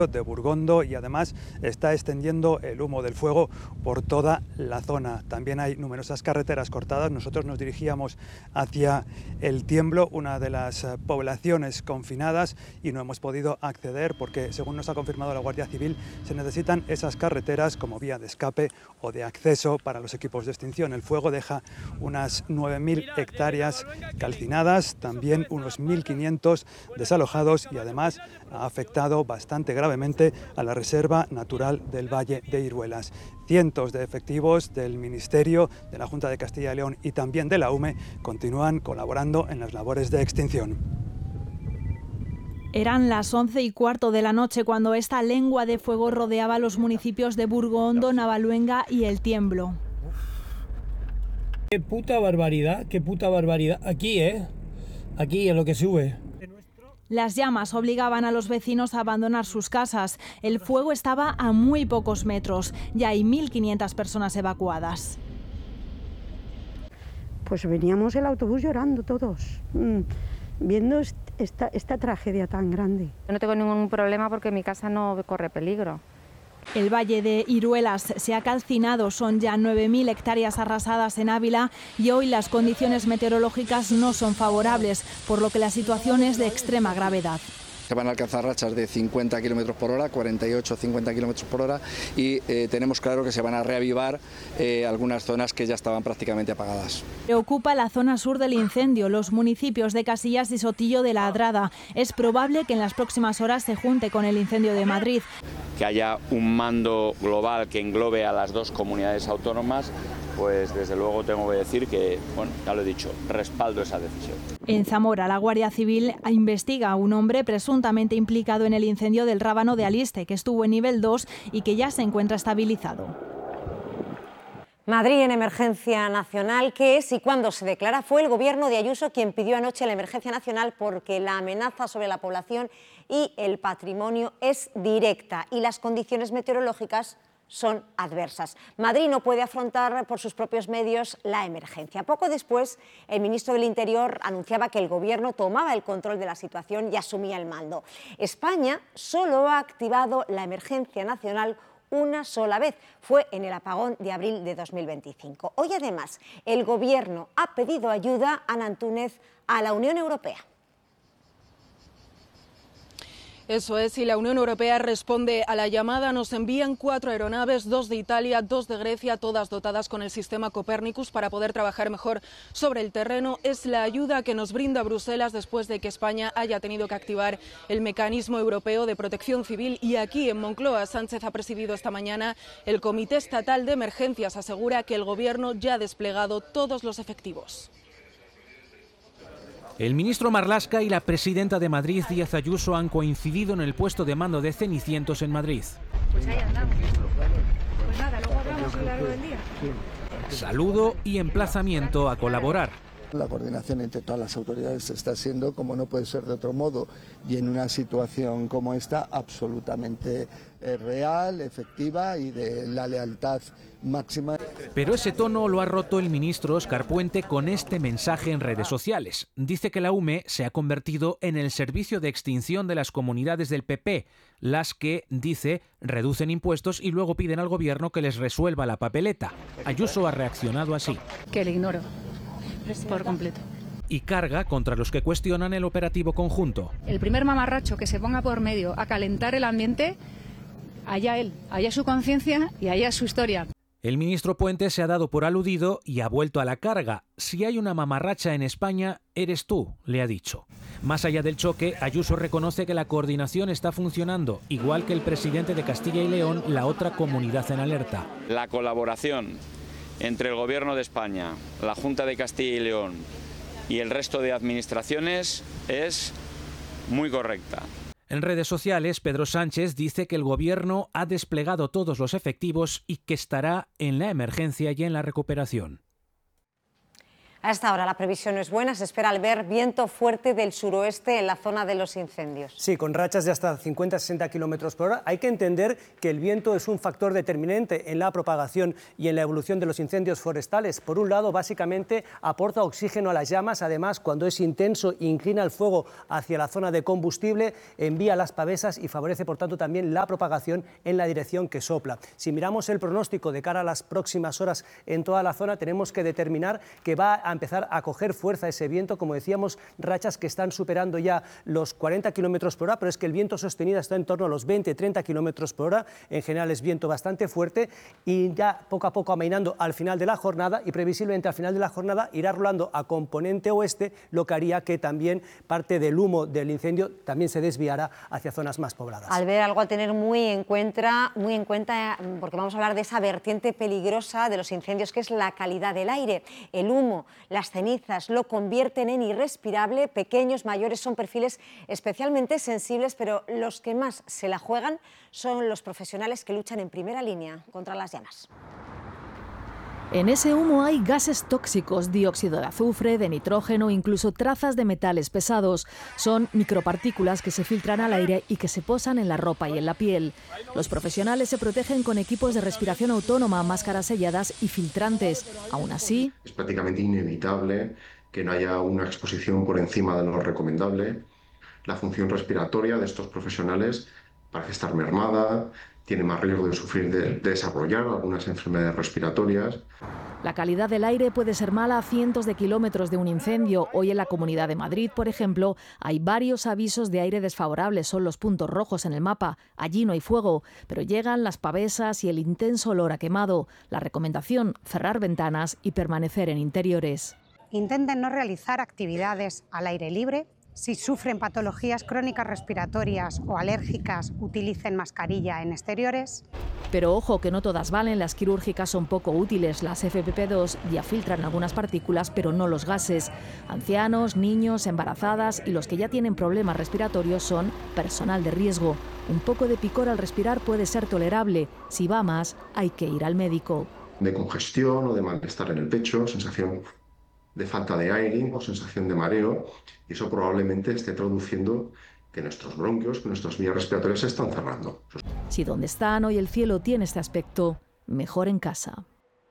de Burgondo y además está extendiendo el humo del fuego por toda la zona. También hay numerosas carreteras cortadas. Nosotros nos dirigíamos hacia El Tiemblo, una de las poblaciones confinadas, y no hemos podido acceder porque, según nos ha confirmado la Guardia Civil, se necesitan esas carreteras como vía de escape o de acceso para los equipos de extinción. El fuego deja unas 9.000 hectáreas calcinadas, también unos 1.500 desalojados, y además ha afectado bastante gravemente a la Reserva Natural del Valle de Iruelas. Cientos de efectivos del Ministerio, de la Junta de Castilla y León y también de la UME continúan colaborando en las labores de extinción. Eran las 11:15 de la noche cuando esta lengua de fuego rodeaba los municipios de Burgondo, Navaluenga y El Tiemblo. Qué puta barbaridad. Aquí, aquí es lo que sube. Las llamas obligaban a los vecinos a abandonar sus casas. El fuego estaba a muy pocos metros. Ya hay 1.500 personas evacuadas. Pues veníamos el autobús llorando todos, viendo esta tragedia tan grande. No tengo ningún problema porque mi casa no corre peligro. El Valle de Iruelas se ha calcinado, son ya 9.000 hectáreas arrasadas en Ávila y hoy las condiciones meteorológicas no son favorables, por lo que la situación es de extrema gravedad. Se van a alcanzar rachas de 50 km por hora, 48-50 km por hora, y tenemos claro que se van a reavivar algunas zonas que ya estaban prácticamente apagadas. Preocupa la zona sur del incendio, los municipios de Casillas y Sotillo de la Adrada. Es probable que en las próximas horas se junte con el incendio de Madrid. Que haya un mando global que englobe a las dos comunidades autónomas, pues desde luego tengo que decir que, bueno, ya lo he dicho, respaldo esa decisión. En Zamora, la Guardia Civil investiga a un hombre presuntamente implicado en el incendio del Rábano de Aliste, que estuvo en nivel 2 y que ya se encuentra estabilizado. Madrid en emergencia nacional. ¿Qué es y cuándo se declara? Fue el gobierno de Ayuso quien pidió anoche la emergencia nacional porque la amenaza sobre la población y el patrimonio es directa y las condiciones meteorológicas son adversas. Madrid no puede afrontar por sus propios medios la emergencia. Poco después, el ministro del Interior anunciaba que el gobierno tomaba el control de la situación y asumía el mando. España solo ha activado la emergencia nacional una sola vez, fue en el apagón de abril de 2025. Hoy, además, el gobierno ha pedido ayuda, Ana Antúnez, a la Unión Europea. Eso es, y la Unión Europea responde a la llamada. Nos envían 4 aeronaves, 2 de Italia, 2 de Grecia, todas dotadas con el sistema Copernicus para poder trabajar mejor sobre el terreno. Es la ayuda que nos brinda Bruselas después de que España haya tenido que activar el mecanismo europeo de protección civil. Y aquí en Moncloa, Sánchez ha presidido esta mañana el Comité Estatal de Emergencias. Asegura que el Gobierno ya ha desplegado todos los efectivos. El ministro Marlaska y la presidenta de Madrid, Díaz Ayuso, han coincidido en el puesto de mando de Cenicientos en Madrid. Pues ahí andamos. Pues nada, luego hablamos a lo largo del día. Saludo y emplazamiento a colaborar. La coordinación entre todas las autoridades está siendo, como no puede ser de otro modo, y en una situación como esta, absolutamente real, efectiva y de la lealtad máxima. Pero ese tono lo ha roto el ministro Óscar Puente con este mensaje en redes sociales. Dice que la UME se ha convertido en el servicio de extinción de las comunidades del PP, las que, dice, reducen impuestos y luego piden al gobierno que les resuelva la papeleta. Ayuso ha reaccionado así. Que le ignoro. Por completo. Y carga contra los que cuestionan el operativo conjunto. El primer mamarracho que se ponga por medio a calentar el ambiente, allá él, allá su conciencia y allá su historia. El ministro Puente se ha dado por aludido y ha vuelto a la carga. Si hay una mamarracha en España, eres tú, le ha dicho. Más allá del choque, Ayuso reconoce que la coordinación está funcionando, igual que el presidente de Castilla y León, la otra comunidad en alerta. La colaboración entre el Gobierno de España, la Junta de Castilla y León y el resto de administraciones es muy correcta. En redes sociales, Pedro Sánchez dice que el Gobierno ha desplegado todos los efectivos y que estará en la emergencia y en la recuperación. A esta hora la previsión no es buena, se espera al ver viento fuerte del suroeste en la zona de los incendios. Sí, con rachas de hasta 50-60 kilómetros por hora. Hay que entender que el viento es un factor determinante en la propagación y en la evolución de los incendios forestales. Por un lado, básicamente aporta oxígeno a las llamas, además cuando es intenso inclina el fuego hacia la zona de combustible, envía las pavesas y favorece por tanto también la propagación en la dirección que sopla. Si miramos el pronóstico de cara a las próximas horas en toda la zona, tenemos que determinar que va a empezar a coger fuerza ese viento, como decíamos, rachas que están superando ya los 40 kilómetros por hora, pero es que el viento sostenido está en torno a los 20-30 kilómetros por hora, en general es viento bastante fuerte y ya poco a poco amainando al final de la jornada y previsiblemente al final de la jornada irá rolando a componente oeste, lo que haría que también parte del humo del incendio también se desviara hacia zonas más pobladas. Albert, algo a tener muy en cuenta, porque vamos a hablar de esa vertiente peligrosa de los incendios, que es la calidad del aire. El humo, las cenizas lo convierten en irrespirable. Pequeños, mayores, son perfiles especialmente sensibles, pero los que más se la juegan son los profesionales que luchan en primera línea contra las llamas. En ese humo hay gases tóxicos, dióxido de azufre, de nitrógeno, incluso trazas de metales pesados. Son micropartículas que se filtran al aire y que se posan en la ropa y en la piel. Los profesionales se protegen con equipos de respiración autónoma, máscaras selladas y filtrantes. Aún así, es prácticamente inevitable que no haya una exposición por encima de lo recomendable. La función respiratoria de estos profesionales parece estar mermada, tiene más riesgo de sufrir, de desarrollar algunas enfermedades respiratorias. La calidad del aire puede ser mala a cientos de kilómetros de un incendio. Hoy en la Comunidad de Madrid, por ejemplo, hay varios avisos de aire desfavorables, son los puntos rojos en el mapa. Allí no hay fuego, pero llegan las pavesas y el intenso olor a quemado. La recomendación, cerrar ventanas y permanecer en interiores. Intenten no realizar actividades al aire libre. Si sufren patologías crónicas respiratorias o alérgicas, utilicen mascarilla en exteriores. Pero ojo, que no todas valen, las quirúrgicas son poco útiles. Las FFP2 ya filtran algunas partículas, pero no los gases. Ancianos, niños, embarazadas y los que ya tienen problemas respiratorios son personal de riesgo. Un poco de picor al respirar puede ser tolerable. Si va más, hay que ir al médico. De congestión o de malestar en el pecho, sensación de falta de aire o sensación de mareo, y eso probablemente esté traduciendo que nuestros bronquios, que nuestras vías respiratorias se están cerrando. Si donde están hoy el cielo tiene este aspecto, mejor en casa.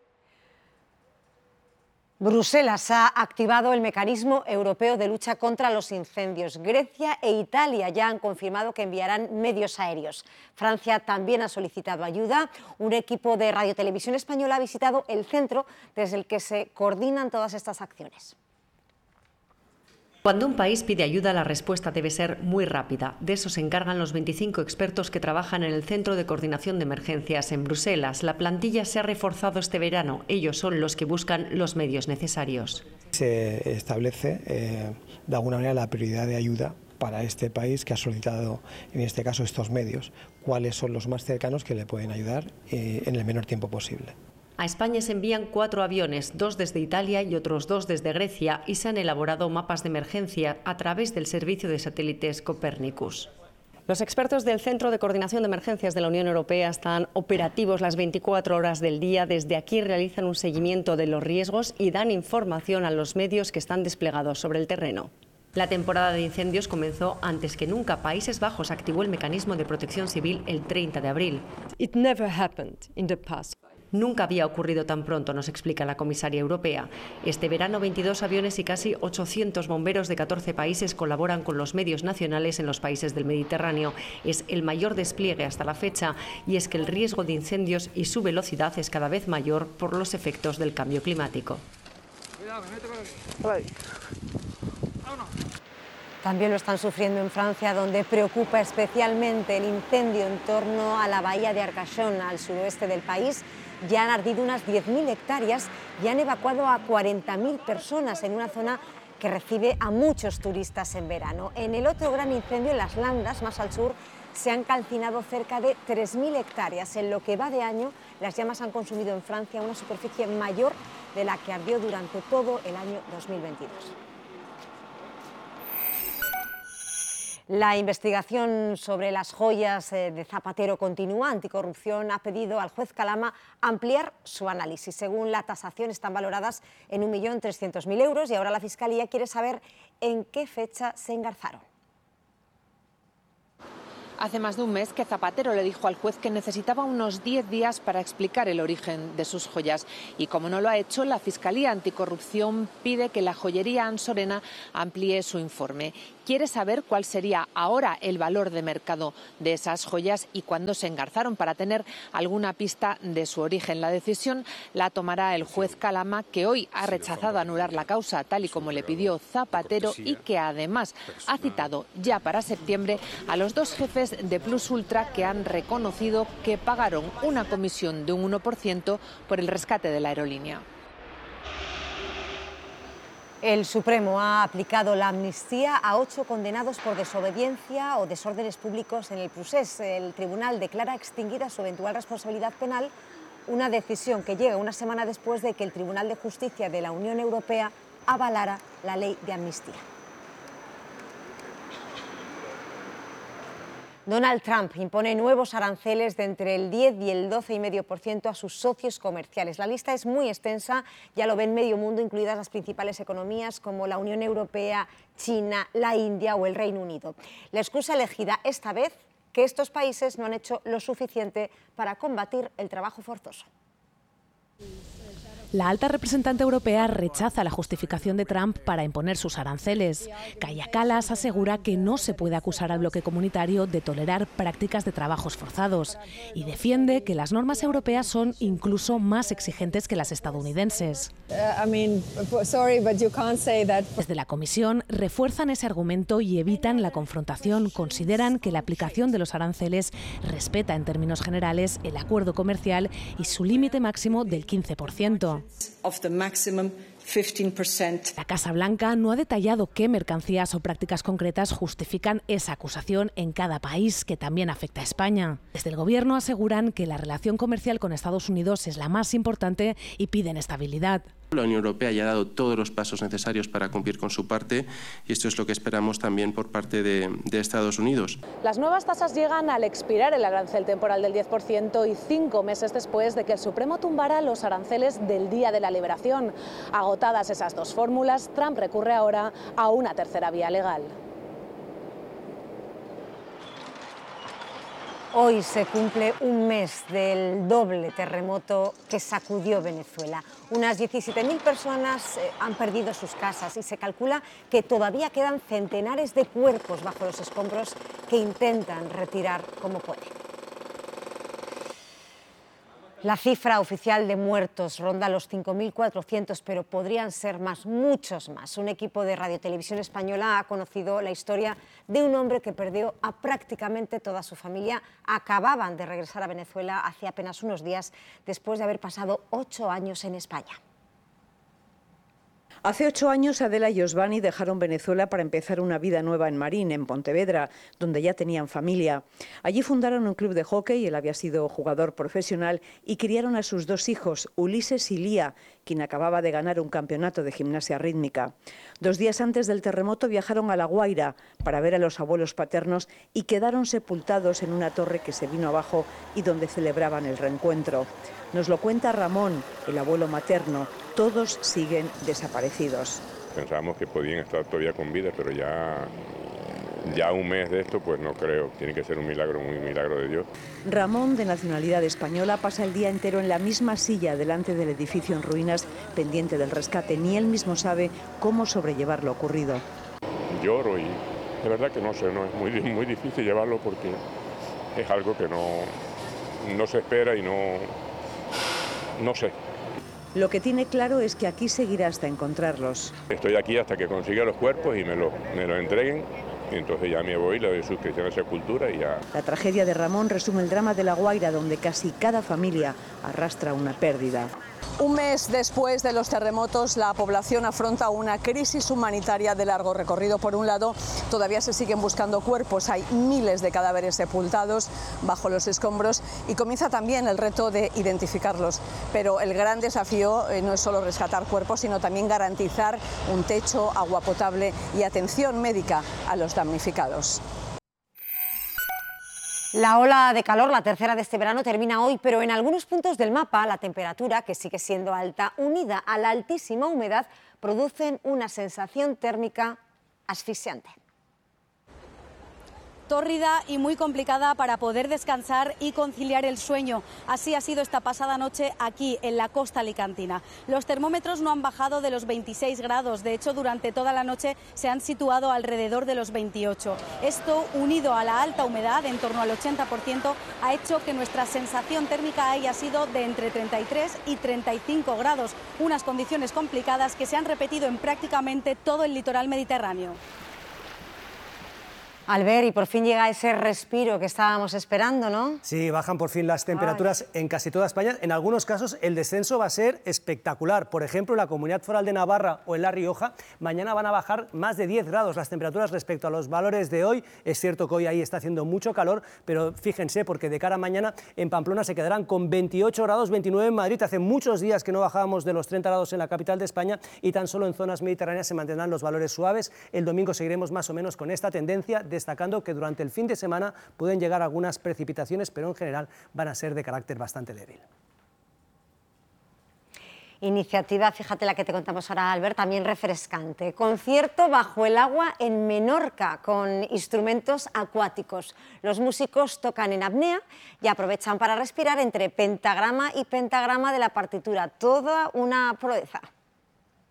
Bruselas ha activado el mecanismo europeo de lucha contra los incendios. Grecia e Italia ya han confirmado que enviarán medios aéreos. Francia también ha solicitado ayuda. Un equipo de Radio Televisión Española ha visitado el centro desde el que se coordinan todas estas acciones. Cuando un país pide ayuda, la respuesta debe ser muy rápida. De eso se encargan los 25 expertos que trabajan en el Centro de Coordinación de Emergencias en Bruselas. La plantilla se ha reforzado este verano. Ellos son los que buscan los medios necesarios. Se establece, de alguna manera, la prioridad de ayuda para este país que ha solicitado, en este caso, estos medios. ¿Cuáles son los más cercanos que le pueden ayudar en el menor tiempo posible? A España se envían 4 aviones, 2 desde Italia y otros 2 desde Grecia, y se han elaborado mapas de emergencia a través del servicio de satélites Copernicus. Los expertos del Centro de Coordinación de Emergencias de la Unión Europea están operativos las 24 horas del día. Desde aquí realizan un seguimiento de los riesgos y dan información a los medios que están desplegados sobre el terreno. La temporada de incendios comenzó antes que nunca. Países Bajos activó el mecanismo de protección civil el 30 de abril. It never happened in the past. Nunca había ocurrido tan pronto, nos explica la comisaria europea. Este verano 22 aviones y casi 800 bomberos de 14 países colaboran con los medios nacionales en los países del Mediterráneo. Es el mayor despliegue hasta la fecha, y es que el riesgo de incendios y su velocidad es cada vez mayor por los efectos del cambio climático. También lo están sufriendo en Francia, donde preocupa especialmente el incendio en torno a la bahía de Arcachon, al suroeste del país. Ya han ardido unas 10.000 hectáreas y han evacuado a 40.000 personas en una zona que recibe a muchos turistas en verano. En el otro gran incendio, en las Landas, más al sur, se han calcinado cerca de 3.000 hectáreas. En lo que va de año, las llamas han consumido en Francia una superficie mayor de la que ardió durante todo el año 2022. La investigación sobre las joyas de Zapatero continúa. Anticorrupción ha pedido al juez Calama ampliar su análisis. Según la tasación, están valoradas en 1.300.000 euros y ahora la Fiscalía quiere saber en qué fecha se engarzaron. Hace más de un mes que Zapatero le dijo al juez que necesitaba unos 10 días para explicar el origen de sus joyas. Y como no lo ha hecho, la Fiscalía Anticorrupción pide que la joyería Ansorena amplíe su informe. Quiere saber cuál sería ahora el valor de mercado de esas joyas y cuándo se engarzaron para tener alguna pista de su origen. La decisión la tomará el juez Calama, que hoy ha rechazado anular la causa tal y como le pidió Zapatero y que además ha citado ya para septiembre a los dos jefes de Plus Ultra que han reconocido que pagaron una comisión de un 1% por el rescate de la aerolínea. El Supremo ha aplicado la amnistía a 8 condenados por desobediencia o desórdenes públicos en el procés. El tribunal declara extinguida su eventual responsabilidad penal, una decisión que llega una semana después de que el Tribunal de Justicia de la Unión Europea avalara la ley de amnistía. Donald Trump impone nuevos aranceles de entre el 10 y el 12,5% a sus socios comerciales. La lista es muy extensa, ya lo ven medio mundo, incluidas las principales economías como la Unión Europea, China, la India o el Reino Unido. La excusa elegida esta vez, que estos países no han hecho lo suficiente para combatir el trabajo forzoso. La alta representante europea rechaza la justificación de Trump para imponer sus aranceles. Kaja Kallas asegura que no se puede acusar al bloque comunitario de tolerar prácticas de trabajos forzados y defiende que las normas europeas son incluso más exigentes que las estadounidenses. Desde la Comisión refuerzan ese argumento y evitan la confrontación. Consideran que la aplicación de los aranceles respeta en términos generales el acuerdo comercial y su límite máximo del 15%. La Casa Blanca no ha detallado qué mercancías o prácticas concretas justifican esa acusación en cada país, que también afecta a España. Desde el Gobierno aseguran que la relación comercial con Estados Unidos es la más importante y piden estabilidad. La Unión Europea ya ha dado todos los pasos necesarios para cumplir con su parte y esto es lo que esperamos también por parte de Estados Unidos. Las nuevas tasas llegan al expirar el arancel temporal del 10% y 5 meses después de que el Supremo tumbara los aranceles del Día de la Liberación. Agotadas esas dos fórmulas, Trump recurre ahora a una tercera vía legal. Hoy se cumple un mes del doble terremoto que sacudió Venezuela. Unas 17.000 personas han perdido sus casas y se calcula que todavía quedan centenares de cuerpos bajo los escombros que intentan retirar como pueden. La cifra oficial de muertos ronda los 5.400, pero podrían ser más, muchos más. Un equipo de Radiotelevisión Española ha conocido la historia de un hombre que perdió a prácticamente toda su familia. Acababan de regresar a Venezuela hace apenas unos días, después de haber pasado 8 años en España. Hace 8 años Adela y Osvani dejaron Venezuela para empezar una vida nueva en Marín, en Pontevedra, donde ya tenían familia. Allí fundaron un club de hockey, él había sido jugador profesional, y criaron a sus 2 hijos, Ulises y Lía, quien acababa de ganar un campeonato de gimnasia rítmica. 2 días antes del terremoto viajaron a La Guaira para ver a los abuelos paternos y quedaron sepultados en una torre que se vino abajo y donde celebraban el reencuentro. Nos lo cuenta Ramón, el abuelo materno. Todos siguen desaparecidos. Pensábamos que podían estar todavía con vida, pero ya un mes de esto, pues no creo. Tiene que ser un milagro, muy milagro de Dios. Ramón, de nacionalidad española, pasa el día entero en la misma silla delante del edificio en ruinas, pendiente del rescate. Ni él mismo sabe cómo sobrellevar lo ocurrido. Lloro y de verdad que no sé, no es muy difícil llevarlo porque es algo que no se espera y no sé. Lo que tiene claro es que aquí seguirá hasta encontrarlos. Estoy aquí hasta que consiga los cuerpos y me lo entreguen. Y entonces ya me voy, le doy suscripción a esa cultura y ya. La tragedia de Ramón resume el drama de La Guaira, donde casi cada familia arrastra una pérdida. Un mes después de los terremotos, la población afronta una crisis humanitaria de largo recorrido. Por un lado, todavía se siguen buscando cuerpos, hay miles de cadáveres sepultados bajo los escombros y comienza también el reto de identificarlos. Pero el gran desafío no es solo rescatar cuerpos, sino también garantizar un techo, agua potable y atención médica a los damnificados. La ola de calor, la tercera de este verano, termina hoy, pero en algunos puntos del mapa la temperatura, que sigue siendo alta, unida a la altísima humedad, producen una sensación térmica asfixiante. Tórrida y muy complicada para poder descansar y conciliar el sueño. Así ha sido esta pasada noche aquí, en la costa alicantina. Los termómetros no han bajado de los 26 grados. De hecho, durante toda la noche se han situado alrededor de los 28. Esto, unido a la alta humedad, en torno al 80%, ha hecho que nuestra sensación térmica haya sido de entre 33 y 35 grados. Unas condiciones complicadas que se han repetido en prácticamente todo el litoral mediterráneo. Albert, y por fin llega ese respiro que estábamos esperando, ¿no? Sí, bajan por fin las temperaturas en casi toda España. En algunos casos el descenso va a ser espectacular. Por ejemplo, en la Comunidad Foral de Navarra o en La Rioja, mañana van a bajar más de 10 grados las temperaturas respecto a los valores de hoy. Es cierto que hoy ahí está haciendo mucho calor, pero fíjense, porque de cara a mañana en Pamplona se quedarán con 28 grados, 29 en Madrid. Hace muchos días que no bajábamos de los 30 grados en la capital de España y tan solo en zonas mediterráneas se mantendrán los valores suaves. El domingo seguiremos más o menos con esta tendencia, destacando que durante el fin de semana pueden llegar algunas precipitaciones, pero en general van a ser de carácter bastante débil. Iniciativa, fíjate la que te contamos ahora, Albert, también refrescante. Concierto bajo el agua en Menorca con instrumentos acuáticos. Los músicos tocan en apnea y aprovechan para respirar entre pentagrama y pentagrama de la partitura. Toda una proeza.